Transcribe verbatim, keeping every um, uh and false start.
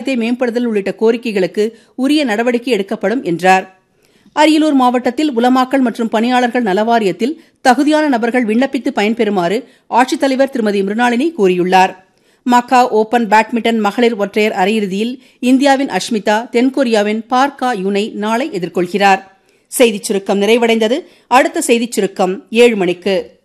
தரத்தை மேம்படுத்தல் உள்ளிட்ட கோரிக்கைகளுக்கு உரிய நடவடிக்கை எடுக்கப்படும் என்றார். அரியலூர் மாவட்டத்தில் உலமாக்கல் மற்றும் பணியாளர்கள் நலவாரியத்தில் தகுதியான நபர்கள் விண்ணப்பித்து பயன்பெறுமாறு ஆட்சித்தலைவர் திருமதி மிருணாளினி கூறியுள்ளார். மக்காவ் ஓபன் பேட்மிண்டன் மகளிர் ஒற்றையர் அரையிறுதியில் இந்தியாவின் அஷ்மிதா தென்கொரியாவின் பார்க் கா யூனை நாளை எதிர்கொள்கிறார். செய்திச் சுருக்கம் நிறைவடைந்தது. அடுத்த செய்திச் சுருக்கம் ஏழு மணிக்கு.